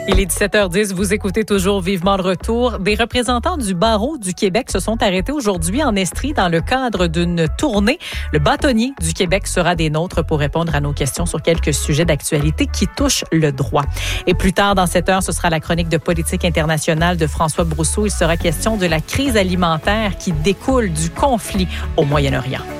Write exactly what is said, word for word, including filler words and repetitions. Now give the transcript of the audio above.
Il est dix-sept heures dix, vous écoutez toujours Vivement le retour. Des représentants du barreau du Québec se sont arrêtés aujourd'hui en Estrie dans le cadre d'une tournée. Le bâtonnier du Québec sera des nôtres pour répondre à nos questions sur quelques sujets d'actualité qui touchent le droit. Et plus tard dans cette heure, ce sera la chronique de politique internationale de François Brousseau. Il sera question de la crise alimentaire qui découle du conflit au Moyen-Orient.